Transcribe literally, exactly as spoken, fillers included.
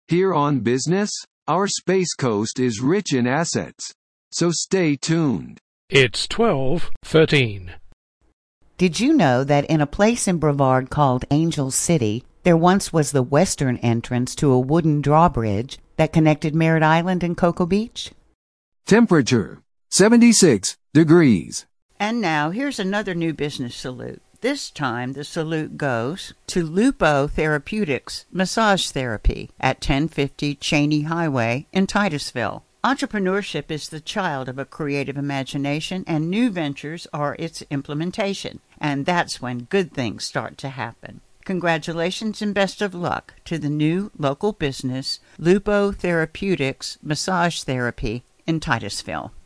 Here on Business, our Space Coast is rich in assets. So stay tuned. It's twelve thirteen. Did you know that in a place in Brevard called Angel City, there once was the western entrance to a wooden drawbridge that connected Merritt Island and Cocoa Beach? Temperature, seventy-six degrees. And now here's another new business salute. This time the salute goes to Lupo Therapeutics Massage Therapy at ten fifty Cheney Highway in Titusville. Entrepreneurship is the child of a creative imagination, and new ventures are its implementation. And that's when good things start to happen. Congratulations and best of luck to the new local business, Lupo Therapeutics Massage Therapy in Titusville.